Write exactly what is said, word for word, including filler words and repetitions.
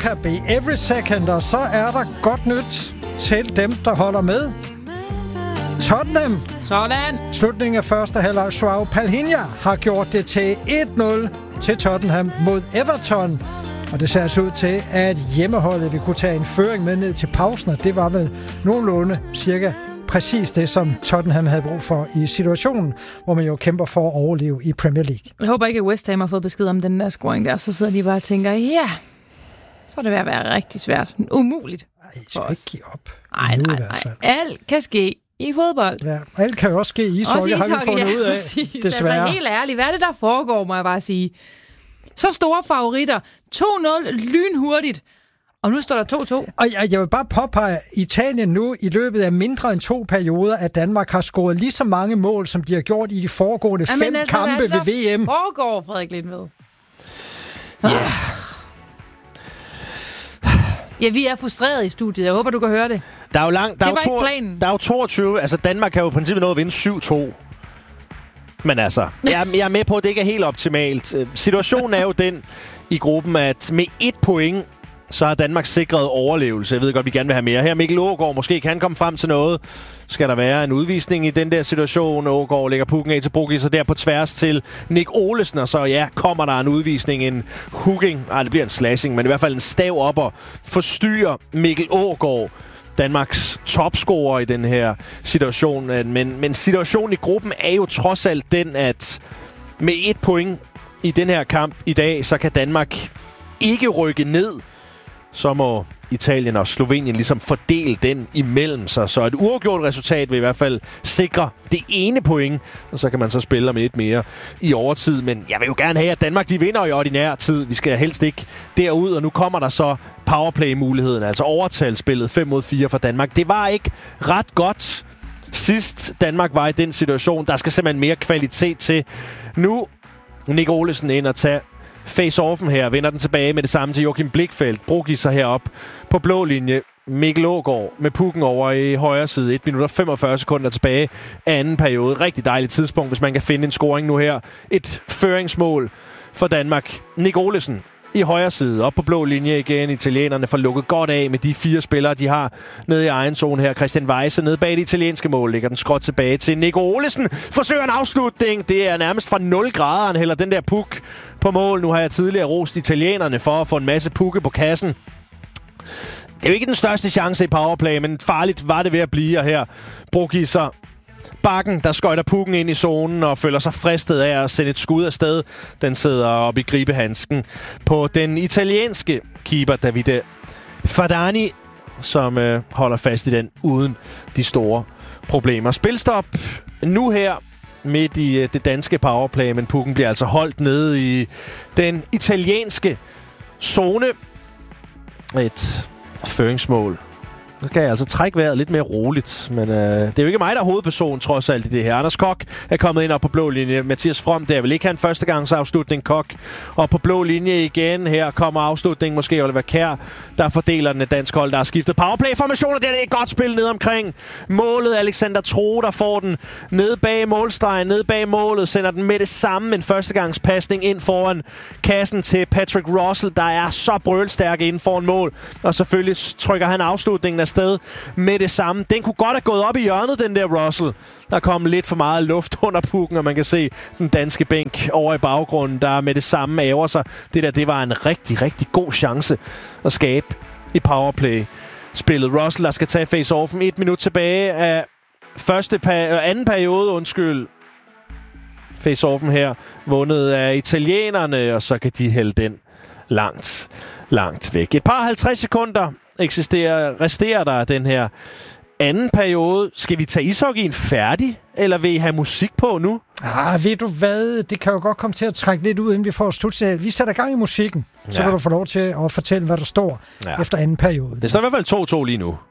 Luca B. Every Second, og så er der godt nyt til dem, der holder med. Tottenham. Sådan. Slutningen af første halvleg. Joao Palhinha har gjort det til et nul til Tottenham mod Everton. Og det ser altså ud til, at hjemmeholdet vil kunne tage en føring med ned til pausen, og det var vel nogenlunde cirka præcis det, som Tottenham havde brug for i situationen, hvor man jo kæmper for at overleve i Premier League. Jeg håber ikke, at West Ham har fået besked om den der scoring der, så sidder de bare og tænker, ja, så er det ved at være rigtig svært. Umuligt. Nej, I skal ikke give op. Nej, nej, nej. Alt kan ske i fodbold. Ja, alt kan jo også ske i ishockey, har vi fundet ja, ud af, desværre. Altså helt ærligt, hvad er det, der foregår, må jeg bare sige. Så store favoritter. to nul lynhurtigt. Og nu står der to to. Og jeg, jeg vil bare påpege, at Italien nu i løbet af mindre end to perioder, at Danmark har scoret lige så mange mål, som de har gjort i de foregående Jamen, fem altså, kampe ved V M. Foregår, Frederik Lindved. Ja. Yeah. Ja, vi er frustreret i studiet. Jeg håber, du kan høre det. Der er jo langt. Der det var er jo ikke planen. Der er jo toogtyve. Altså, Danmark kan jo i princippet nå at vinde syv to. Men altså, jeg, jeg er med på, at det ikke er helt optimalt. Situationen er jo den i gruppen, at med et point, så har Danmark sikret overlevelse. Jeg ved godt, vi gerne vil have mere. Her Mikkel Aagaard, måske kan komme frem til noget. Skal der være en udvisning i den der situation? Aagaard lægger pukken af til Brugis, og der på tværs til Nick Olesen. Og så ja, kommer der en udvisning, en hooking. Ej, det bliver en slashing, men i hvert fald en stav op og forstyrrer Mikkel Aagaard, Danmarks topscorer i den her situation. Men, men situationen i gruppen er jo trods alt den, at med et point i den her kamp i dag, så kan Danmark ikke rykke ned. Så må Italien og Slovenien ligesom fordele den imellem sig. Så et uafgjort resultat vil i hvert fald sikre det ene point, og så kan man så spille med et mere i overtid. Men jeg vil jo gerne have, at Danmark de vinder i ordinær tid. Vi skal helst ikke derud, og nu kommer der så powerplay-muligheden, altså overtalsspillet fem mod fire for Danmark. Det var ikke ret godt sidst Danmark var i den situation. Der skal simpelthen mere kvalitet til. Nu Nick Olesen ind og tage face-offen her, vender den tilbage med det samme til Joachim Blichfeldt. Brugis sig herop på blå linje. Mikkel Aagaard med pukken over i højre side. et minut og femogfyrre sekunder tilbage af anden periode. Rigtig dejligt tidspunkt, hvis man kan finde en scoring nu her. Et føringsmål for Danmark. Nick Olesen i højre side, op på blå linje igen. Italienerne får lukket godt af med de fire spillere, de har nede i egen zone her. Christian Weise nede bag det italienske mål. Lægger den skråt tilbage til Nico Olesen. Forsøger en afslutning. Det er nærmest fra nul grader, han hælder den der puk på mål. Nu har jeg tidligere rost italienerne for at få en masse pukke på kassen. Det er jo ikke den største chance i powerplay, men farligt var det ved at blive, og her Brugis sig Bakken, der skøjter pukken ind i zonen og føler sig fristet af at sende et skud afsted. Den sidder oppe i gribehandsken på den italienske keeper Davide Fardani, som øh, holder fast i den uden de store problemer. Spilstop nu her midt i øh, det danske powerplay, men pukken bliver altså holdt nede i den italienske zone. Et føringsmål. Så kan jeg altså trække vejret lidt mere roligt. Men øh, det er jo ikke mig, der er hovedperson, trods alt i det her. Anders Kok er kommet ind op på blå linje. Mathias From, der vil ikke have en førstegangs afslutning. Kok og på blå linje igen. Her kommer afslutningen måske Oliver Kjær, der fordeler den af dansk hold, der har skiftet powerplay-formationer. Det er et godt spil ned omkring målet. Alexander Troe, der får den ned bag målstregen, ned bag målet. Sender den med det samme. En førstegangspasning ind foran kassen til Patrick Russell, der er så brølstærk inden foran mål. Og selvfølgelig trykker han afslutningen af sted med det samme. Den kunne godt have gået op i hjørnet, den der Russell. Der kom lidt for meget luft under pukken, og man kan se den danske bænk over i baggrunden, der med det samme æver sig. Det der, det var en rigtig, rigtig god chance at skabe i powerplay-spillet. Russell, der skal tage face-offen. Et minut tilbage af første pa- anden periode, undskyld. Face-offen her, vundet af italienerne, og så kan de hælde den langt, langt væk. Et par halvtreds sekunder eksisterer, resterer der den her anden periode. Skal vi tage ishockeyen færdig, eller vil I have musik på nu? Ah, ved du hvad? Det kan jo godt komme til at trække lidt ud, inden vi får slut. Vi sætter gang i musikken, ja. Så kan du få lov til at fortælle, hvad der står ja. efter anden periode. Det står i hvert fald to to lige nu.